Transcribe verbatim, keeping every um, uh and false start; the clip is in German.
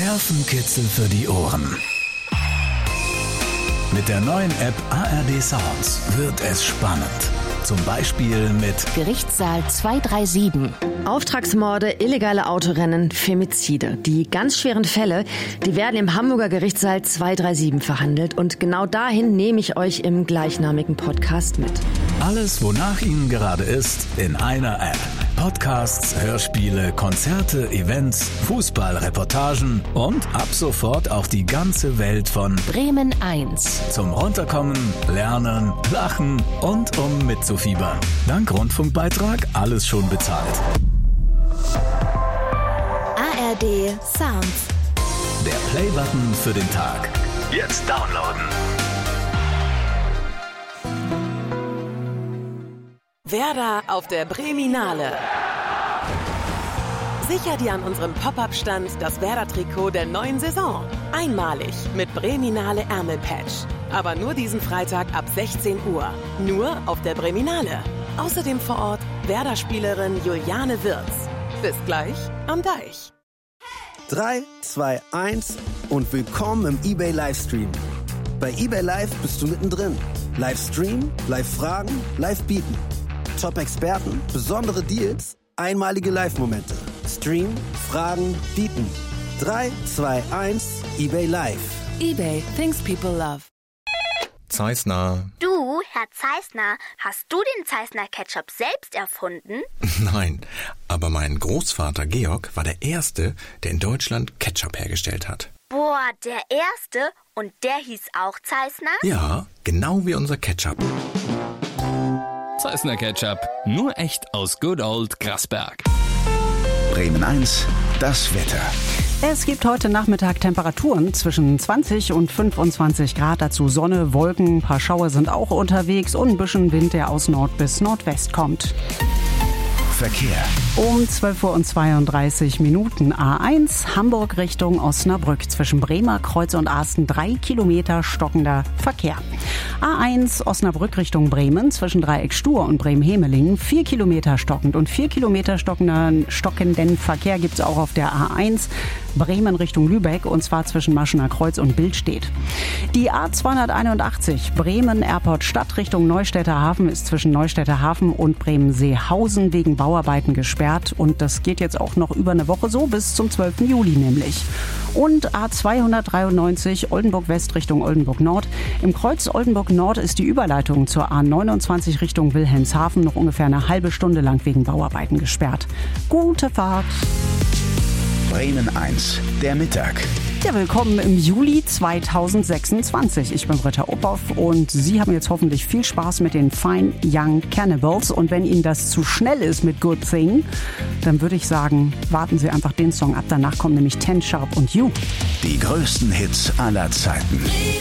Nervenkitzel für die Ohren. Mit der neuen App A R D Sounds wird es spannend. Zum Beispiel mit Gerichtssaal zwei drei sieben. Auftragsmorde, illegale Autorennen, Femizide. Die ganz schweren Fälle, die werden im Hamburger Gerichtssaal zwei drei sieben verhandelt. Und genau dahin nehme ich euch im gleichnamigen Podcast mit. alles, wonach Ihnen gerade ist, in einer App. Podcasts, Hörspiele, Konzerte, Events, Fußballreportagen und ab sofort auch die ganze Welt von Bremen eins. Zum Runterkommen, Lernen, Lachen und um mitzufiebern. Dank Rundfunkbeitrag alles schon bezahlt. A R D Sounds. Der Playbutton für den Tag. Jetzt downloaden. Werder auf der Breminale. Sicher dir an unserem Pop-Up-Stand das Werder-Trikot der neuen Saison. Einmalig mit Breminale Ärmelpatch. Aber nur diesen Freitag ab sechzehn Uhr. Nur auf der Breminale. Außerdem vor Ort Werder-Spielerin Juliane Wirz. Bis gleich am Deich. drei, zwei, eins und willkommen im eBay Livestream. Bei eBay Live bist du mittendrin. Livestream, Live-Fragen, Live-Bieten. Top-Experten, besondere Deals, einmalige Live-Momente. Stream, Fragen, Bieten. drei, zwei, eins, eBay Live. eBay, things people love. Zeissner. Du, Herr Zeissner, hast du den Zeissner Ketchup selbst erfunden? Nein, aber mein Großvater Georg war der Erste, der in Deutschland Ketchup hergestellt hat. Boah, der Erste? Und der hieß auch Zeissner? Ja, genau wie unser Ketchup. Zeissner Ketchup, nur echt aus Good Old Grasberg. Bremen eins, das Wetter. Es gibt heute Nachmittag Temperaturen zwischen zwanzig und fünfundzwanzig Grad, dazu Sonne, Wolken, ein paar Schauer sind auch unterwegs und ein bisschen Wind, der aus Nord bis Nordwest kommt. Verkehr. Um zwölf Uhr und zweiunddreißig Minuten A eins, Hamburg Richtung Osnabrück. Zwischen Bremer Kreuz und Asten drei Kilometer stockender Verkehr. A eins, Osnabrück Richtung Bremen. Zwischen Dreieck Stur und Bremen-Hemelingen vier Kilometer stockend. Und vier Kilometer stockenden, stockenden Verkehr gibt es auch auf der A eins, Bremen Richtung Lübeck. Und zwar zwischen Maschener Kreuz und Billstedt. Die A zweihunderteinundachtzig, Bremen Airport Stadt Richtung Neustädter Hafen ist zwischen Neustädter Hafen und Bremen-Seehausen wegen Bauarbeiten gesperrt. Und das geht jetzt auch noch über eine Woche so, bis zum zwölften Juli nämlich. Und A zweihundertdreiundneunzig, Oldenburg West Richtung Oldenburg Nord. Im Kreuz Oldenburg Nord ist die Überleitung zur A neunundzwanzig Richtung Wilhelmshaven noch ungefähr eine halbe Stunde lang wegen Bauarbeiten gesperrt. Gute Fahrt! Bremen eins, der Mittag. Ja, willkommen im Juli zweitausendsechsundzwanzig. Ich bin Britta Uphoff und Sie haben jetzt hoffentlich viel Spaß mit den Fine Young Cannibals. Und wenn Ihnen das zu schnell ist mit Good Thing, dann würde ich sagen, warten Sie einfach den Song ab. Danach kommen nämlich Ten Sharp und You. Die größten Hits aller Zeiten.